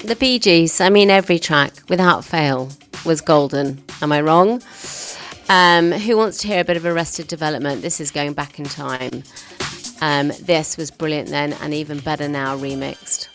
The Bee Gees. I mean, every track, without fail, was golden. Am I wrong? Who wants to hear a bit of Arrested Development? This is going back in time. This was brilliant then, and even better now remixed.